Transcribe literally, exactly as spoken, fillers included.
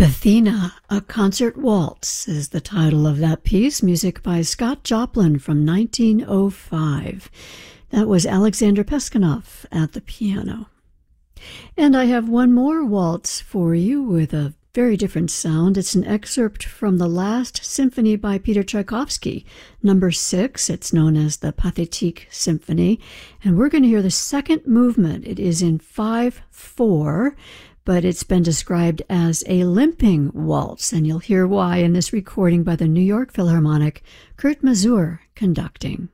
Athena, a Concert Waltz is the title of that piece, music by Scott Joplin from nineteen oh five. That was Alexander Peskanov at the piano. And I have one more waltz for you with a very different sound. It's an excerpt from the last symphony by Peter Tchaikovsky, number six. It's known as the Pathétique Symphony. And we're going to hear the second movement. It is in five four, but it's been described as a limping waltz. And you'll hear why in this recording by the New York Philharmonic, Kurt Masur conducting.